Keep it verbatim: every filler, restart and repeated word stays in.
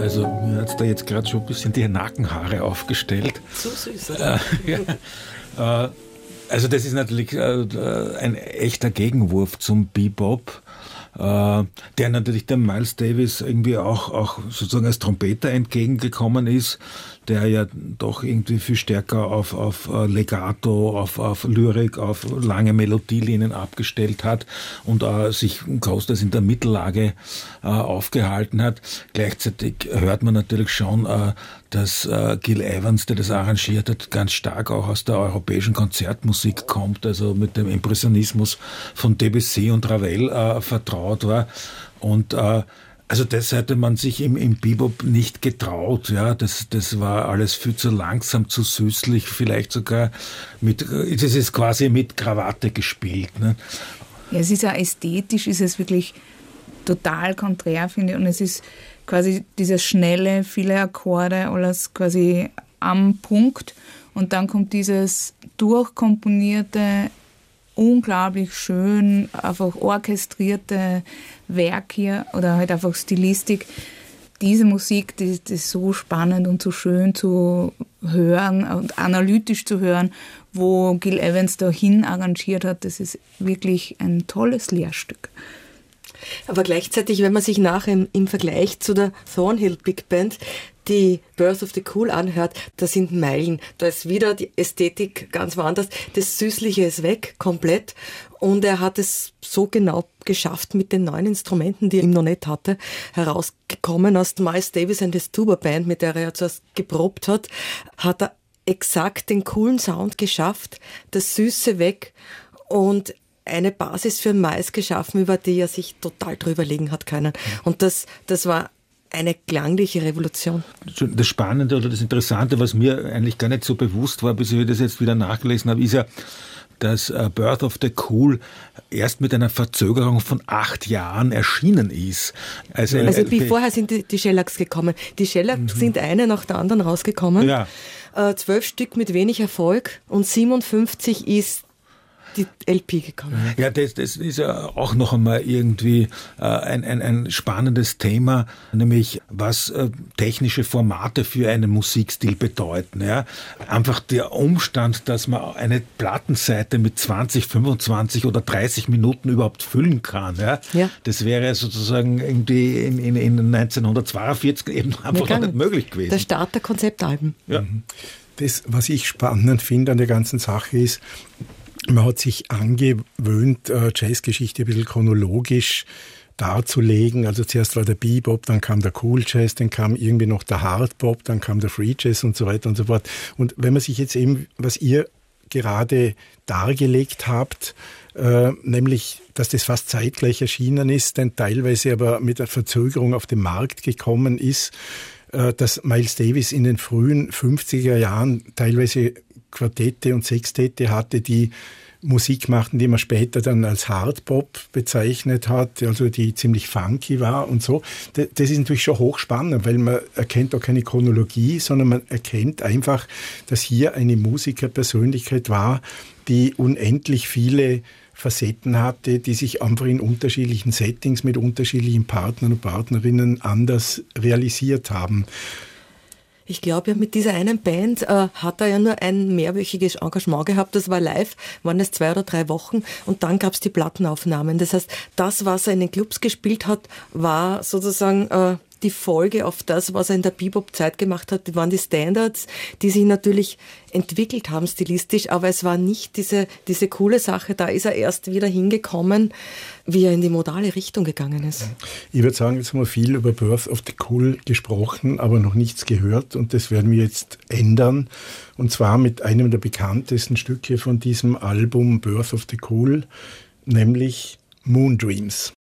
Also mir hat es da jetzt gerade schon ein bisschen die Nackenhaare aufgestellt. So süß, oder? Äh, ja. äh, also das ist natürlich äh, ein echter Gegenwurf zum Bebop, äh, der natürlich dem Miles Davis irgendwie auch, auch sozusagen als Trompeter entgegengekommen ist, der ja doch irgendwie viel stärker auf, auf Legato, auf, auf Lyrik, auf lange Melodielinien abgestellt hat und äh, sich großteils in der Mittellage äh, aufgehalten hat. Gleichzeitig hört man natürlich schon, äh, dass äh, Gil Evans, der das arrangiert hat, ganz stark auch aus der europäischen Konzertmusik kommt, also mit dem Impressionismus von Debussy und Ravel äh, vertraut war. Und äh, Also das hätte man sich im, im Bebop nicht getraut, ja. Das, das war alles viel zu langsam, zu süßlich, vielleicht sogar mit, es ist quasi mit Krawatte gespielt, ne? Ja, es ist ja ästhetisch, ist es wirklich total konträr, finde ich. Und es ist quasi dieses schnelle, viele Akkorde, alles quasi am Punkt. Und dann kommt dieses durchkomponierte, unglaublich schön, einfach orchestrierte Werk hier oder halt einfach Stilistik. Diese Musik, die, die ist so spannend und so schön zu hören und analytisch zu hören, wo Gil Evans da hin arrangiert hat. Das ist wirklich ein tolles Lehrstück. Aber gleichzeitig, wenn man sich nachher im, im Vergleich zu der Thornhill Big Band die Birth of the Cool anhört, da sind Meilen. Da ist wieder die Ästhetik ganz woanders. Das Süßliche ist weg, komplett. Und er hat es so genau geschafft mit den neuen Instrumenten, die er ihm noch nicht hatte, herausgekommen aus Miles Davis and his Tuba Band, mit der er ja zuerst geprobt hat, hat er exakt den coolen Sound geschafft, das Süße weg und eine Basis für Mais geschaffen, über die er sich total drüber legen hat können. Und das, das war eine klangliche Revolution. Das Spannende oder das Interessante, was mir eigentlich gar nicht so bewusst war, bis ich das jetzt wieder nachgelesen habe, ist ja, dass Birth of the Cool erst mit einer Verzögerung von acht Jahren erschienen ist. Also, also wie vorher sind die, die Shellacks gekommen. Die Shellacks mhm. sind eine nach der anderen rausgekommen. Ja. Äh, zwölf Stück mit wenig Erfolg und siebenundfünfzig ist die L P gekommen. Ja, das, das ist ja auch noch einmal irgendwie äh, ein, ein, ein spannendes Thema, nämlich was äh, technische Formate für einen Musikstil bedeuten. Ja? Einfach der Umstand, dass man eine Plattenseite mit zwanzig, fünfundzwanzig oder dreißig Minuten überhaupt füllen kann. Ja? Ja. Das wäre sozusagen irgendwie in, in, in neunzehnhundertzweiundvierzig eben einfach ja, nicht möglich gewesen. Der Start der Konzeptalben. Ja. Das, was ich spannend finde an der ganzen Sache ist, man hat sich angewöhnt, Jazzgeschichte ein bisschen chronologisch darzulegen. Also zuerst war der Bebop, dann kam der Cool Jazz, dann kam irgendwie noch der Hardbop, dann kam der Free Jazz und so weiter und so fort. Und wenn man sich jetzt eben, was ihr gerade dargelegt habt, äh, nämlich, dass das fast zeitgleich erschienen ist, dann teilweise aber mit der Verzögerung auf den Markt gekommen ist, äh, dass Miles Davis in den frühen fünfziger Jahren teilweise Quartette und Sextette hatte, die Musik machten, die man später dann als Hardbop bezeichnet hat, also die ziemlich funky war und so. Das ist natürlich schon hochspannend, weil man erkennt auch keine Chronologie, sondern man erkennt einfach, dass hier eine Musikerpersönlichkeit war, die unendlich viele Facetten hatte, die sich einfach in unterschiedlichen Settings mit unterschiedlichen Partnern und Partnerinnen anders realisiert haben. Ich glaube, ja, mit dieser einen Band äh, hat er ja nur ein mehrwöchiges Engagement gehabt. Das war live, waren es zwei oder drei Wochen und dann gab es die Plattenaufnahmen. Das heißt, das, was er in den Clubs gespielt hat, war sozusagen äh, die Folge auf das, was er in der Bebop-Zeit gemacht hat. Das waren die Standards, die sich natürlich entwickelt haben stilistisch, aber es war nicht diese, diese coole Sache. Da ist er erst wieder hingekommen, wie er in die modale Richtung gegangen ist. Ich würde sagen, jetzt haben wir viel über Birth of the Cool gesprochen, aber noch nichts gehört und das werden wir jetzt ändern. Und zwar mit einem der bekanntesten Stücke von diesem Album Birth of the Cool, nämlich Moon Dreams.